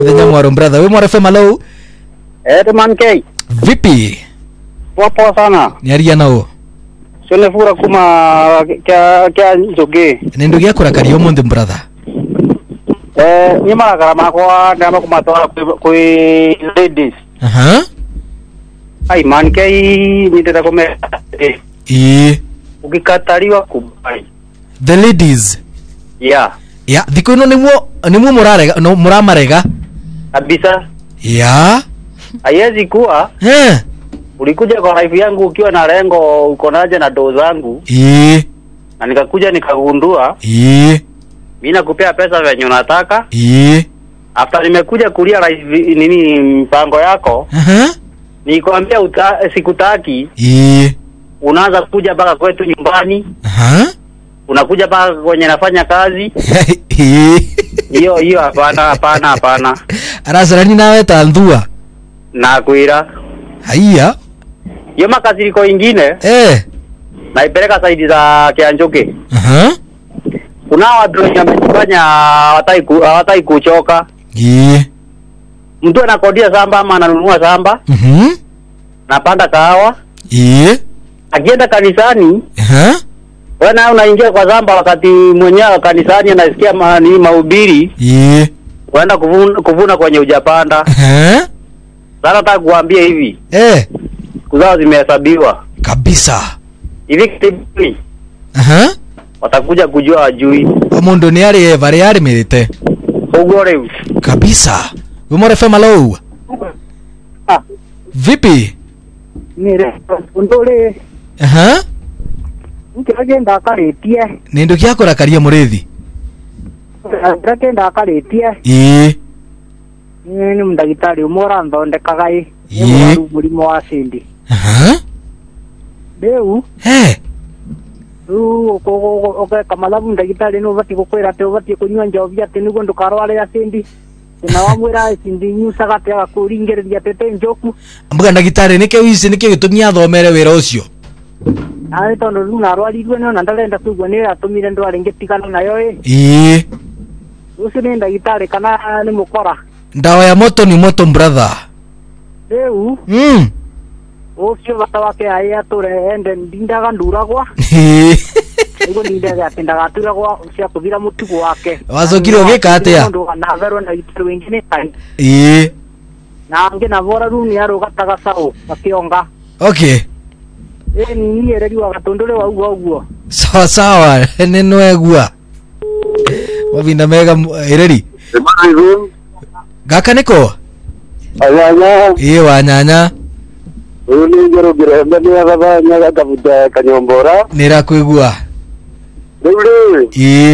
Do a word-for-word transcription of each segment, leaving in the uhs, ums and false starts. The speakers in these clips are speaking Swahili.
Muthenya mwaro brother. We mwaro F M hello. Eh man K. Vipi? Poa sana. Niaria nao. Sone fura kuma kya kya njoge. Nendo gya kurakario mundi brother. Eh ni mara makwa ndama kumatoa kwi ladies. Aha. Ai man K nitenda kome. Eh. Ukikataliwa kubai. The ladies. Yeah. Ya, diko no nimwo nimwo murarega no muramarega. Kabisa. Ya. Haiwezi kuwa. Eh. Ulikuja kwa life yangu ukiwa na lengo uko naje na doo zangu. Eh. Na nikakuja nikagundua. Eh. Mimi nakupea pesa venye unataka. Eh. After nimekuja kulia life nini mpango yako. Aha. Nikwambia sikutaki. Eh. Unaanza kuja baka kwetu nyumbani. Aha. Unakuja baka kwenye nafanya kazi. Hiyo hiyo hapana hapana hapana. Arasarani nawe tandua. Na kuira. Haiya. Hiyo makaziriko ingine. Eh. Naipeleka saidi za Kianjoke. Aha. Kuna watu wamejifanya hawatai hawatai kuchoka. Eh. Mtu anakodia shamba ama ananunua shamba. Mhm. Napanda kahawa. Eh. Akienda kanisani. Aha. Wewe unaingia kwa shamba wakati mwenyewe kanisani anasikia ma, ni mahubiri. Eh. Waenda kuvuna, kuvuna kwenye ujapanda. Aha. Sasa nataka kuambia hivi. Eh. Kuzao zimehesabiwa. Kabisa. Hivi kitibuni. Aha. Watakuja kujua ajui. Omundu ni ari eva ari mirite. Ugore. Kabisa. We mwaro F M hello. Ah. Vipi? Nire ndole. Aha. Ukiragenda akaretie. Nendo gya kurakaria murithi. Ndagenda akaretie. Eh. Ni mndagitari umora ndondekaga i. Ye. Murimo wa sindi. Aha. Deu. Eh. Ru ko ko kamalabu ndagitari no bati gukwira te bati kunywa njovia te nigo ndukarware ya sindi. Na wamwira sindi nyusaga te akuringereria tete njoku. Mbuga ndagitari nike wisi nike gitumia athomere wira ucio. Ai tondo luna rwarirwe no ndalenda kugwa ni atumire ndware ngetigana nayo e. Eh. Ucio ni ndagitari kana ni mukora. Ndawa ya moto ni moto brother. Deu. Mm. Ucio bata wake ai ature ende ndindaga nduragwa. Eh. Ego ndindaga atindaga aturagwa cia kuthira mutugo wake. Wazokire ugika atia? Ndo na verwa na gitaro wengine kai. Eh. Na ange na bora runi aro gataga sao akionga. Okay. Eh ni ni ereri wa gatondole wa ugo ugo. Sawa sawa, neno egua. Wabinda mega ereri. Gaka niko? Ayanya. Iye wanyanya. Uni ngero girembe ni ababa nyaga kabuta kanyombora. Nira kwigua. Dure. Iye.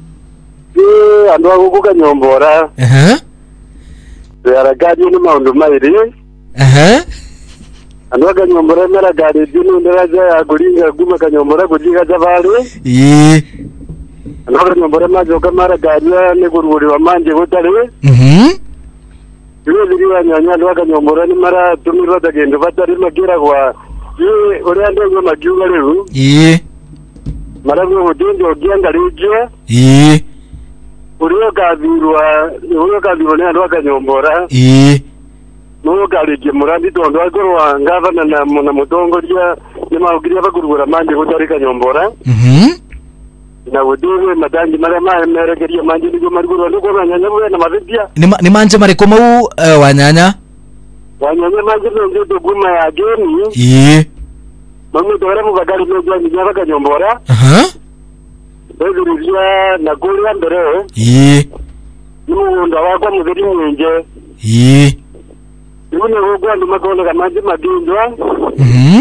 Eh andu aguku kanyombora. Aha. Yara gadi ni maundu mairi. Aha. Andu kanyombora mera gadi dinu nderaja ya guringa guma kanyombora kujiga jabali. Iye. Andu kanyombora majoka mara gadi ni gururi wa manje gutari. Mhm. Iyo ziriwa nyanya ndo kanyombora ni mara tumirwa tagendo batari magira kwa. Ye ore ando magiuga leru. Iye. Mara bwo ndindo ogianga rijwe. Iye. Uriyo kabirwa, uriyo kabirwa ni andu akanyombora. Iye. No galije murandi tondo agorwa ngavana na na mutongoria ni maugiria bagurugura manje gutari kanyombora. Mhm. Na wudiwe madangi mara ma meregeria manje ni maruguru ndo kwa nyanya bwe na mabibia. Ni ni manje mariko mau uh, wanyanya? Wanyanya manje ndo ndo guma ya geni. Iye. Mamu dora mu bagari no jwa nyanya kanyombora. Aha. Bezururia na kuria mbere. Iye. Ni ndo wakwa muzeri mwenje. Iye. Yune rogwa ndo makone kamanje madindwa. Mhm.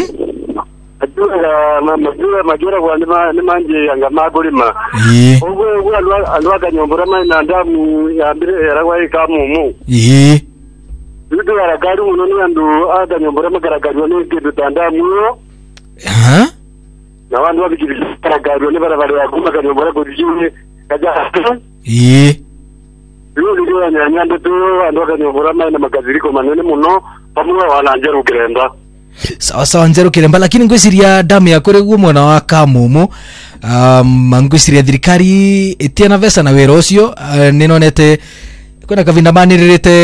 Ajura na majura majura kwa ni manje yanga magulima. Iye. Ogwe ogwe alwa alwa kanyombora mai na ndamu ya mbere yaragwa ikamumu. Iye. Bidu yaragari uno ni andu aga nyombora magaragari ne kedu tandamu yo. Aha. Na wandu wabikiri garagari ne barabara ya kuma kanyombora kujini kaja. Iye. Bidu bidu nyanya ndo andu kanyombora mai na magaziriko manene muno pamwe wananjeru kirenda. Sawa sawa njeru kiremba lakini ngwiciria damu ya kure guo mwana wa Kamumu um ngwiciria thirikari itiana vesa na wira ucio uh, ninonete kwena kavinda manirite